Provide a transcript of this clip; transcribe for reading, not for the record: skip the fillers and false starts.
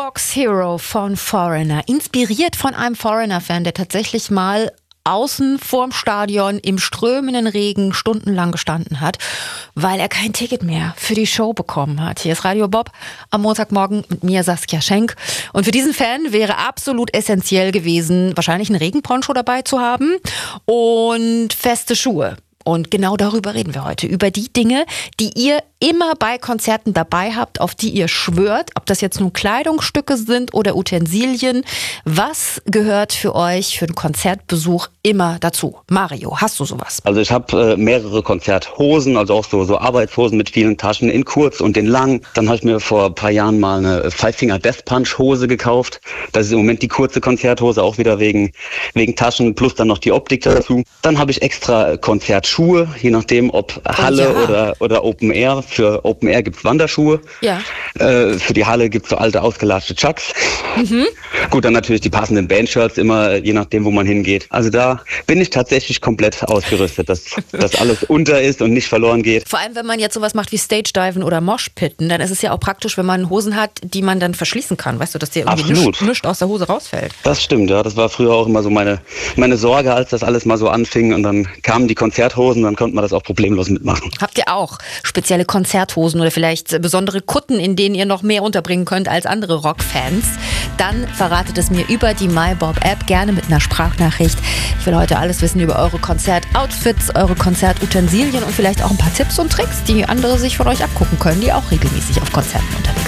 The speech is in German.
Box Hero von Foreigner. Inspiriert von einem Foreigner-Fan, der tatsächlich mal außen vorm Stadion im strömenden Regen stundenlang gestanden hat, weil er kein Ticket mehr für die Show bekommen hat. Hier ist Radio Bob am Montagmorgen mit mir, Saskia Schenk. Und für diesen Fan wäre absolut essentiell gewesen, wahrscheinlich einen Regenponcho dabei zu haben und feste Schuhe. Und genau darüber reden wir heute. Über die Dinge, die ihr immer bei Konzerten dabei habt, auf die ihr schwört. Ob das jetzt nun Kleidungsstücke sind oder Utensilien. Was gehört für euch für einen Konzertbesuch immer dazu? Mario, hast du sowas? Also ich habe mehrere Konzerthosen, also auch so Arbeitshosen mit vielen Taschen in kurz und in lang. Dann habe ich mir vor ein paar Jahren mal eine Five Finger Death Punch Hose gekauft. Das ist im Moment die kurze Konzerthose, auch wieder wegen Taschen, plus dann noch die Optik dazu. Dann habe ich extra Konzertschuhe, je nachdem ob Halle oder Open Air. Für Open Air gibt's Wanderschuhe. Ja. Für die Halle gibt's so alte, ausgelatschte Chucks. Mhm. Gut, dann natürlich die passenden Bandshirts, immer je nachdem, wo man hingeht. Also da bin ich tatsächlich komplett ausgerüstet, dass das alles unter ist und nicht verloren geht. Vor allem, wenn man jetzt sowas macht wie Stage-Diven oder Moshpitten, dann ist es ja auch praktisch, wenn man Hosen hat, die man dann verschließen kann. Weißt du, dass dir irgendwie nichts aus der Hose rausfällt. Das stimmt, ja. Das war früher auch immer so meine Sorge, als das alles mal so anfing. Und dann kamen die Konzerthosen, dann konnte man das auch problemlos mitmachen. Habt ihr auch spezielle Konzerthosen oder vielleicht besondere Kutten, in denen ihr noch mehr unterbringen könnt als andere Rockfans? Dann verratet es mir über die MyBob-App, gerne mit einer Sprachnachricht. Ich will heute alles wissen über eure Konzertoutfits, eure Konzertutensilien und vielleicht auch ein paar Tipps und Tricks, die andere sich von euch abgucken können, die auch regelmäßig auf Konzerten unterwegs sind.